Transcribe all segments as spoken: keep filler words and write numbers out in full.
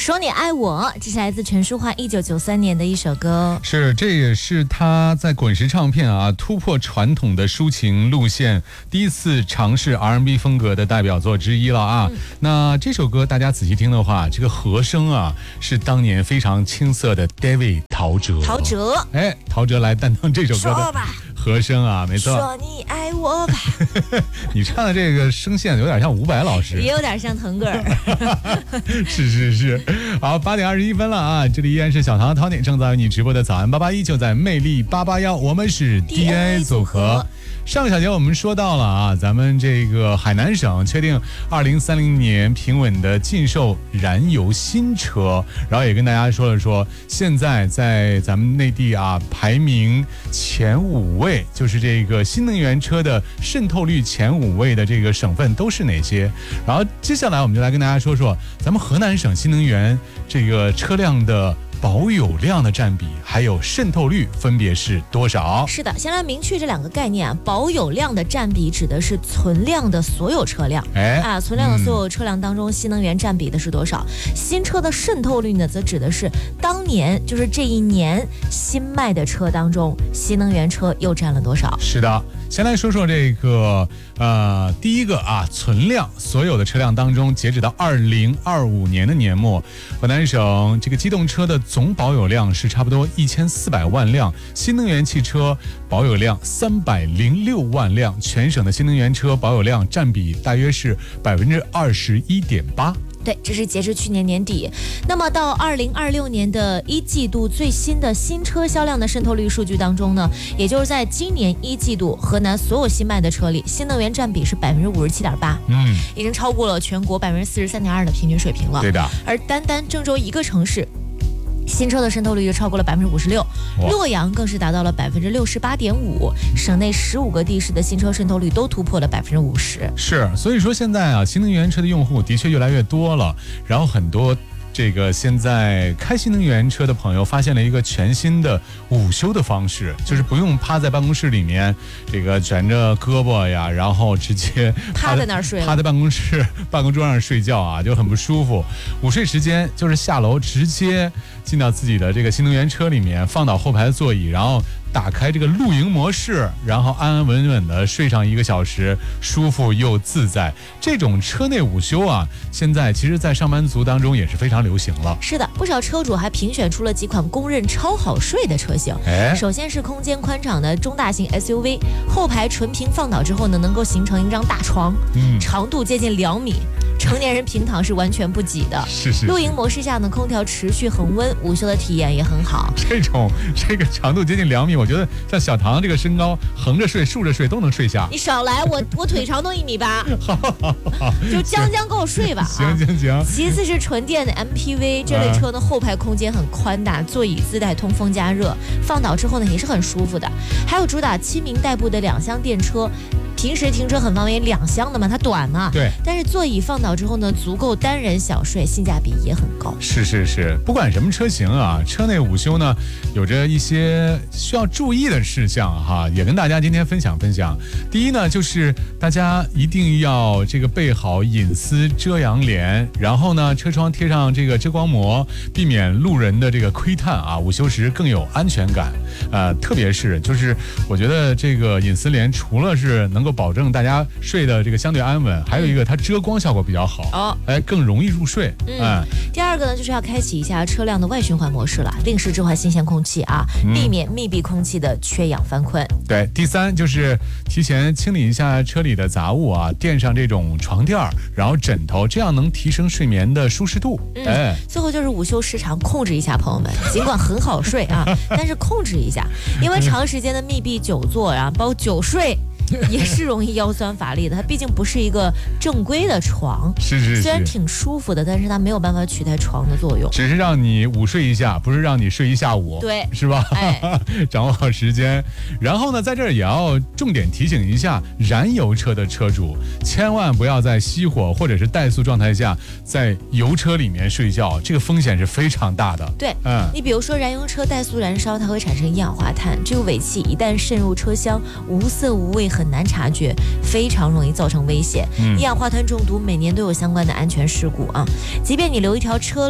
说你爱我，这是来自陈淑桦一九九三年的一首歌。 是，这也是他在滚石唱片啊突破传统的抒情路线，第一次尝试 R and B 风格的代表作之一了啊。嗯、那这首歌大家仔细听的话，这个和声啊是当年非常青涩的 David 陶喆。 陶喆， 哎，陶喆来担当这首歌的和声啊，没错。 说你爱我吧。 你唱的这个声线有点像伍佰老师， 也有点像腾格尔。 是是是。好，八点二十一分了啊！这里依然是小唐 Tony 正在为你直播的早安八八一，就在魅力八八幺，我们是 D N A 组合。上个小节我们说到了啊，咱们这个海南省确定二零三零年平稳的禁售燃油新车，然后也跟大家说了说，现在在咱们内地啊排名前五位，就是这个新能源车的渗透率前五位的这个省份都是哪些？然后接下来我们就来跟大家说说咱们河南省新能源这个车辆的保有量的占比还有渗透率分别是多少？ 是的，先来明确这两个概念啊。保有量的占比指的是存量的所有车辆，哎啊，存量的所有车辆当中，嗯、新能源占比的是多少？新车的渗透率呢，则指的是当年就是这一年新卖的车当中，新能源车又占了多少？ 是的。先来说说这个，呃，第一个啊，存量所有的车辆当中，截止到二零二五年的年末，河南省这个机动车的总保有量是差不多一千四百万辆，新能源汽车保有量三百零六万辆，全省的新能源车保有量占比大约是百分之二十一点八。 对，这是截至去年年底。那么到二零二六年的一季度最新的新车销量的渗透率数据当中呢，也就是在今年一季度，河南所有新卖的车里，新能源占比是百分之五十七点八，嗯，已经超过了全国百分之四十三点二的平均水平了。 对的。 而单单郑州一个城市，新车的渗透率就超过了百分之五十六，洛阳更是达到了百分之六十八点五，省内十五个地市的新车渗透率都突破了百分之五十。 是，所以说现在啊，新能源车的用户的确越来越多了，然后很多这个现在开新能源车的朋友发现了一个全新的午休的方式，就是不用趴在办公室里面这个卷着胳膊呀，然后直接趴在那儿睡， 趴在办公室办公桌上睡觉啊，就很不舒服。午睡时间就是下楼直接进到自己的这个新能源车里面，放倒后排的座椅，然后打开这个露营模式，然后安安稳稳的睡上一个小时，舒服又自在。这种车内午休啊，现在其实在上班族当中也是非常流行了。 是的，不少车主还评选出了几款公认超好睡的车型。哎，首先是空间宽敞的中大型 S U V， 后排纯平放倒之后呢，能够形成一张大床，嗯，长度接近两米。成年人平躺是完全不挤的。 是 是, 是。 露营模式下呢，空调持续恒温，午休的体验也很好。 这种这个长度接近两米，我觉得像小唐这个身高，横着睡、竖着睡都能睡下。 你少来，我我腿长都一米八。好好好，就将将够睡吧。 行行行。 其次是纯电的 M P V， 这类车呢，后排空间很宽大，座椅自带通风加热，放倒之后呢也是很舒服的。还有主打亲民代步的两厢电车。平时停车很方便，两厢的嘛，它短嘛， 对。 但是座椅放倒之后呢，足够单人小睡，性价比也很高。 是是是，不管什么车型啊，车内午休呢，有着一些需要注意的事项哈，也跟大家今天分享分享。第一呢，就是大家一定要这个备好隐私遮阳帘，然后呢，车窗贴上这个遮光膜，避免路人的这个窥探啊，午休时更有安全感。呃，特别是就是我觉得这个隐私帘除了是能够保证大家睡的这个相对安稳，还有一个它遮光效果比较好哦，哎，更容易入睡。 嗯，嗯第二个呢，就是要开启一下车辆的外循环模式了，定时置换新鲜空气啊，嗯、避免密闭空气的缺氧犯困。 对，第三就是提前清理一下车里的杂物啊，垫上这种床垫，然后枕头，这样能提升睡眠的舒适度。 嗯、哎，最后就是午休时长控制一下，朋友们，尽管很好睡啊，但是控制一下，因为长时间的密闭久坐啊，包括久睡。也是容易腰酸乏力的，它毕竟不是一个正规的床， 是是是， 虽然挺舒服的，但是它没有办法取代床的作用， 只是让你午睡一下，不是让你睡一下午， 对， 是吧？哎、掌握好时间。然后呢，在这儿也要重点提醒一下燃油车的车主，千万不要在熄火或者是怠速状态下在油车里面睡觉，这个风险是非常大的。 对，嗯，你比如说燃油车怠速燃烧，它会产生一氧化碳，这个尾气一旦渗入车厢，无色无味，很难察觉，非常容易造成危险。嗯、一氧化碳中毒每年都有相关的安全事故啊。即便你留一条车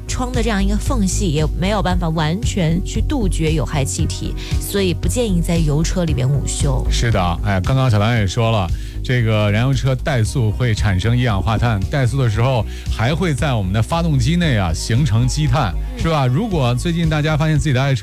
窗的这样一个缝隙，也没有办法完全去杜绝有害气体，所以不建议在油车里边午休。 是的，哎，刚刚小唐也说了，这个燃油车怠速会产生一氧化碳，怠速的时候还会在我们的发动机内啊形成积碳，是吧？如果最近大家发现自己的爱车